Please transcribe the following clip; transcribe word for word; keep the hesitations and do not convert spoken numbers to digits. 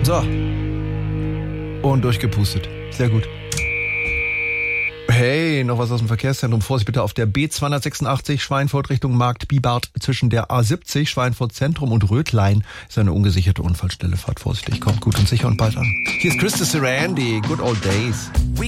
So. Und durchgepustet. Sehr gut. Hey, noch was aus dem Verkehrszentrum. Vorsicht bitte auf der B zweihundertsechsundachtzig Schweinfurt Richtung Markt Bibart zwischen der A siebzig Schweinfurt Zentrum und Rötlein ist eine ungesicherte Unfallstelle. Fahrt vorsichtig, kommt gut und sicher und bald an. Hier ist Christa Sarandi, Good Old Days.